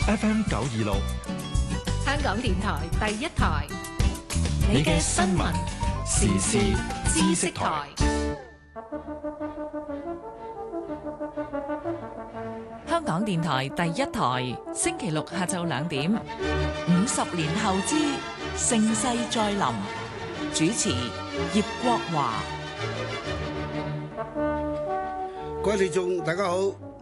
FM 926， 香港電台第一台， 你嘅新聞時事知識台。 香港電台第一台，星期六下晝2點，50年後之盛世再臨，主持葉國華。 各位聽眾大家好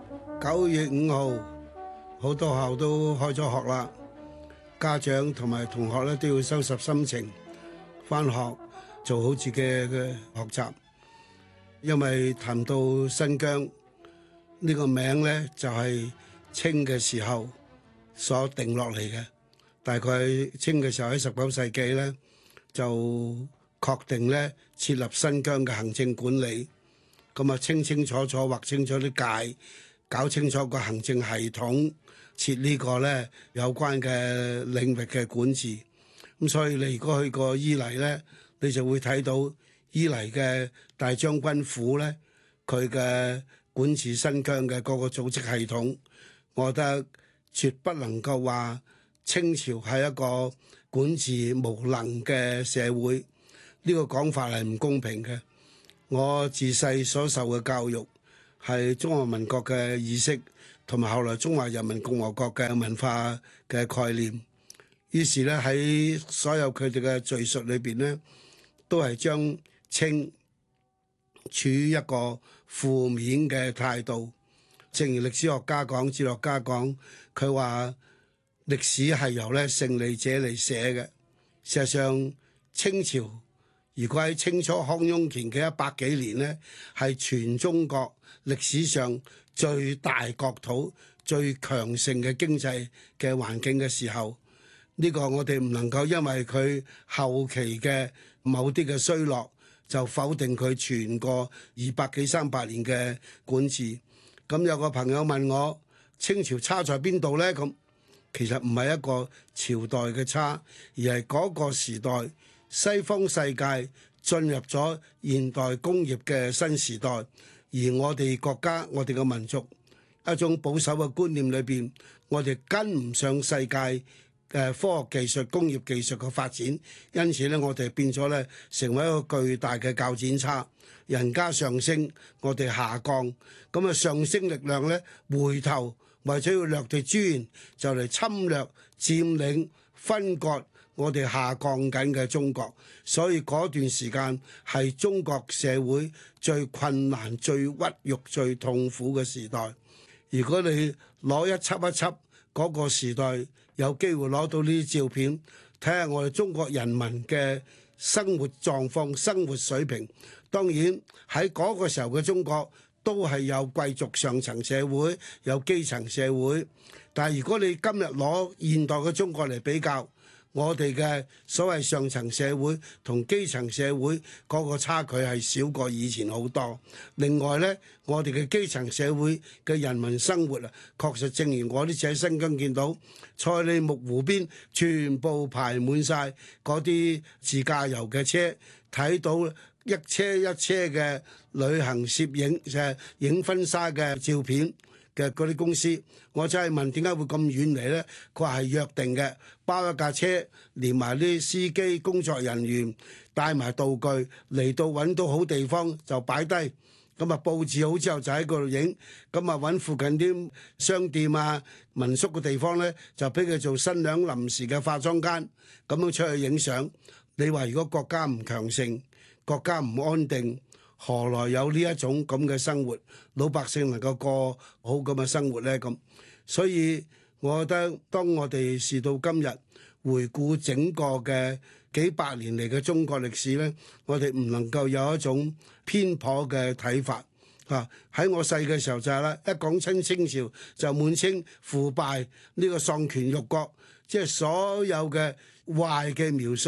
，9月5號，好多學校都開咗學啦，家長同埋同學咧都要收拾心情，返學做好自己嘅學習。因為談到新疆呢個名咧，就係清嘅時候所定落嚟嘅。大概清嘅時候喺19世紀咧，就確定咧設立新疆嘅行政管理。咁啊，清清楚楚劃清楚啲界，搞清楚個行政系統，設呢個咧有關嘅領域嘅管治。咁所以你如果去過伊犁咧，你就會睇到伊犁嘅大將軍府咧，佢嘅管治新疆嘅嗰個組織系統，我覺得絕不能夠話清朝係一個管治無能嘅社會，呢個講法係唔公平嘅。我自細所受嘅教育係中華民國嘅意識，同埋後來中華人民共和國嘅文化嘅概念。於是咧喺所有佢哋嘅敘述裏邊咧，都係將清處於一個負面嘅態度。正如歷史學家講、哲學家講，佢話歷史係由咧勝利者嚟寫嘅。事實上，清朝如果喺清初康雍乾嘅100幾年呢，係全中國歷史上最大國土、最強盛嘅經濟嘅環境嘅時候，呢個我哋唔能夠因為佢後期嘅某啲嘅衰落，就否定佢全個200幾300年嘅管治。咁有個朋友問我，清朝差在邊度呢？咁其實唔係一個朝代嘅差，而係嗰個時代西方世界進入咗現代工業嘅新時代，而我哋國家、我哋嘅民族一種保守嘅觀念裏邊，我哋跟唔上世界嘅科學技術、工業技術嘅發展，因此咧，我哋變咗咧成為一個巨大嘅較剪差，人家上升，我哋下降，咁啊上升力量咧回頭為咗要掠奪資源，就嚟侵略、佔領、分割我哋下降緊嘅中國。所以嗰段時間係中國社會最困難、最屈辱、最痛苦嘅時代。如果你攞一輯一輯嗰個時代，有機會攞到呢啲照片，睇下我哋中國人民嘅生活狀況、生活水平。當然喺嗰個時候嘅中國都係有貴族上層社會，有基層社會。但係如果你今日攞現代嘅中國嚟比較，我哋嘅所謂上層社會同基層社會嗰個差距係少過以前好多。另外呢，我哋嘅基層社會嘅人民生活啊，確實正如我啲喺新疆見到，賽里木湖邊全部排滿晒嗰啲自駕遊嘅車，睇到一車一車嘅旅行攝影影婚紗嘅照片嘅嗰啲公司，我真係問點解會咁遠嚟呢？佢話係約定嘅，包一架車，連埋啲司機、工作人員，帶埋道具嚟到揾到好地方就擺低，咁啊佈置好之後就喺嗰度影，咁啊揾附近啲商店啊、民宿嘅地方呢，就俾佢做新娘臨時嘅化妝間，咁樣出去影相。你話如果國家唔強盛，國家唔安定，何來有呢一種咁嘅生活？老百姓能夠過好咁嘅生活呢？咁所以我覺得，當我哋事到今日，回顧整個嘅幾百年嚟嘅中國歷史呢，我哋唔能夠有一種偏頗嘅睇法。喺我細嘅時候就係啦，一講親清朝就滿清腐敗，呢個喪權辱國，即係所有嘅壞嘅描述。